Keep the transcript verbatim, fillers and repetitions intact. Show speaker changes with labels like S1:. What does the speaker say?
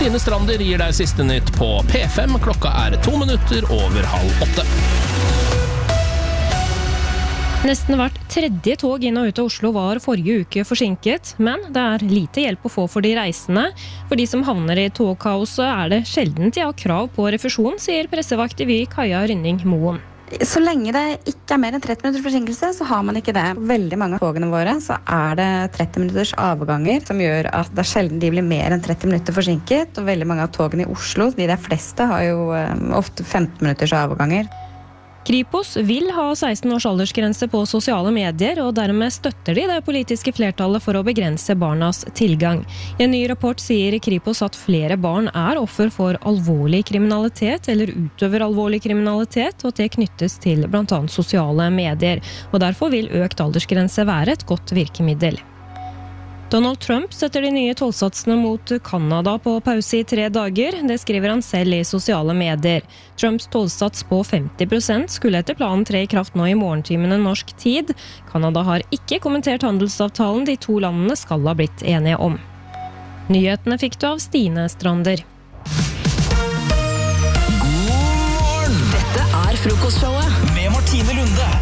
S1: Stine Strander gir deg siste nytt på P fem. Klokka er to minutter over halv åtte.
S2: Nesten hvert tredje tog inn og ut av Oslo var forrige uke forsinket, men det er lite hjelp å få for de reisende. For de som havner i togkaoset er det sjelden de har krav på refusjon, sier pressevakt i Vy Kaja Rynning Moen.
S3: Så lenge det ikke er mer enn tretti minutters forsinkelse, så har man ikke det. Veldig mange av togene våre så er det tretti minutters avganger, som gjør at det er sjelden de blir mer enn tretti minutter forsinket. Og veldig mange av togene i Oslo, de der fleste, har jo ofte femten minutters avganger.
S2: Kripos vil ha seksten års aldersgrense på sosiale medier, og dermed støtter de det politiske flertallet for å begrense barnas tilgang. I en ny rapport sier Kripos at flere barn er offer for alvorlig kriminalitet eller utøver alvorlig kriminalitet, og at det knyttes til blant annet sosiale medier. Og derfor vil økt aldersgrense være et godt virkemiddel. Donald Trump setter de nye tollsatsene mot Kanada på pause i tre dager. Det skriver han selv i sosiale medier. Trumps tollsats på femti prosent skulle etter planen tre i kraft nå i morgentimene norsk tid. Kanada har ikke kommentert handelsavtalen de to landene skal ha blitt enige om. Nyhetene fikk du av Stine Strander.
S4: God morgen! Dette er frokostshowet med Martine Lunde.